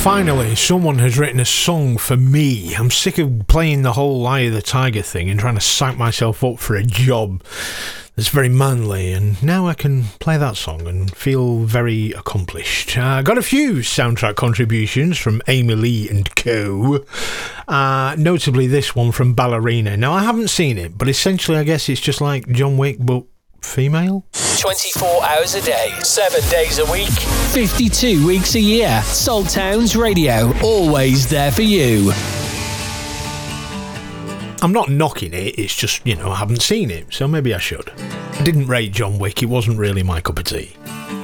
Finally, someone has written a song for me. I'm sick of playing the whole Eye of the Tiger thing and trying to psych myself up for a job that's very manly, and now I can play that song and feel very accomplished. Got a few soundtrack contributions from Amy Lee and co. Notably this one from Ballerina. Now, I haven't seen it, but essentially I guess it's just like John Wick, but female. 24 hours a day, 7 days a week, 52 weeks a year. Salt Towns Radio, always there for you. I'm not knocking it, it's just, I haven't seen it, so maybe I should. I didn't rate John Wick, it wasn't really my cup of tea.